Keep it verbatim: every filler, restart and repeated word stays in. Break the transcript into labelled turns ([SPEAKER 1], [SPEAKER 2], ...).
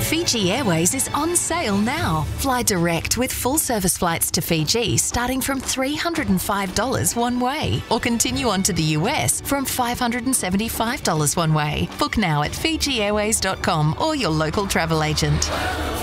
[SPEAKER 1] Fiji Airways is on sale now. Fly direct with full service flights to Fiji starting from three hundred five dollars one way, or continue on to the U S from five hundred seventy-five dollars one way. Book now at fiji airways dot com or your local travel agent.